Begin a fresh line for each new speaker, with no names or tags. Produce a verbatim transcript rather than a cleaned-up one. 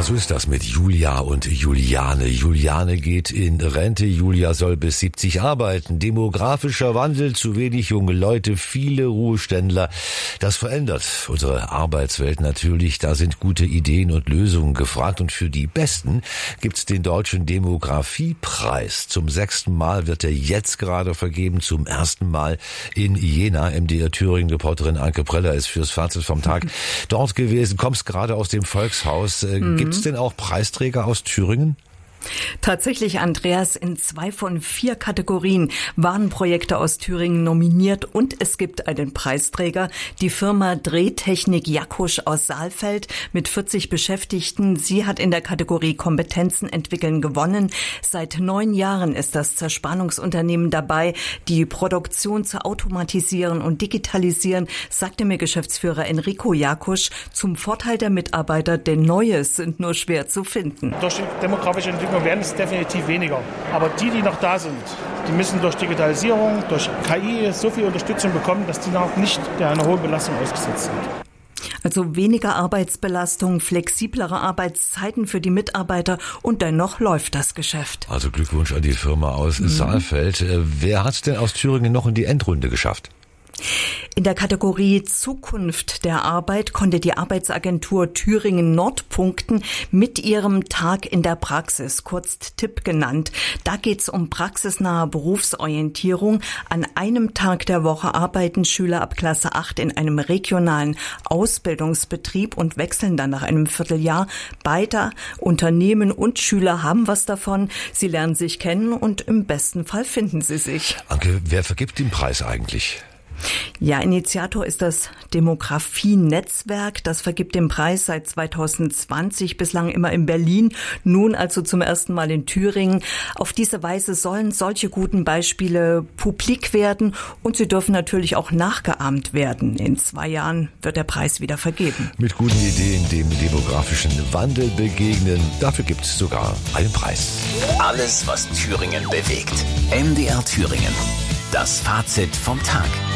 so ist das mit Julia und Juliane. Juliane geht in Rente, Julia soll bis siebzig arbeiten. Demografischer Wandel, zu wenig junge Leute, viele Ruheständler. Das verändert unsere Arbeitswelt natürlich. Da sind gute Ideen und Lösungen gefragt. Und für die Besten gibt's den Deutschen Demografiepreis. Zum sechsten Mal wird er jetzt gerade vergeben, zum ersten Mal in Jena. M D R Thüringen-Reporterin Anke Preller ist fürs Fazit vom Tag dort gewesen. Kommst gerade aus dem Volkshaus. Mhm. Gibt's denn auch Preisträger aus Thüringen?
Tatsächlich, Andreas, in zwei von vier Kategorien waren Projekte aus Thüringen nominiert und es gibt einen Preisträger, die Firma Drehtechnik Jakusch aus Saalfeld mit vierzig Beschäftigten. Sie hat in der Kategorie Kompetenzen entwickeln gewonnen. Seit neun Jahren ist das Zerspannungsunternehmen dabei, die Produktion zu automatisieren und digitalisieren, sagte mir Geschäftsführer Enrico Jakusch, zum Vorteil der Mitarbeiter, denn Neues sind nur schwer zu finden.
Durch die demografische Entwicklung werden es definitiv weniger. Aber die, die noch da sind, die müssen durch Digitalisierung, durch K I so viel Unterstützung bekommen, dass die noch nicht einer hohen Belastung ausgesetzt sind.
Also weniger Arbeitsbelastung, flexiblere Arbeitszeiten für die Mitarbeiter und dennoch läuft das Geschäft.
Also Glückwunsch an die Firma aus mhm. Saalfeld. Wer hat es denn aus Thüringen noch in die Endrunde geschafft?
In der Kategorie Zukunft der Arbeit konnte die Arbeitsagentur Thüringen Nord punkten mit ihrem Tag in der Praxis, kurz T I P genannt. Da geht's um praxisnahe Berufsorientierung. An einem Tag der Woche arbeiten Schüler ab Klasse acht in einem regionalen Ausbildungsbetrieb und wechseln dann nach einem Vierteljahr. Beide Unternehmen und Schüler haben was davon. Sie lernen sich kennen und im besten Fall finden sie sich.
Anke, wer vergibt den Preis eigentlich?
Ja, Initiator ist das Demografie-Netzwerk. Das vergibt den Preis seit zweitausendzwanzig, bislang immer in Berlin, nun also zum ersten Mal in Thüringen. Auf diese Weise sollen solche guten Beispiele publik werden und sie dürfen natürlich auch nachgeahmt werden. In zwei Jahren wird der Preis wieder vergeben.
Mit guten Ideen dem demografischen Wandel begegnen, dafür gibt es sogar einen Preis.
Alles, was Thüringen bewegt. M D R Thüringen. Das Fazit vom Tag.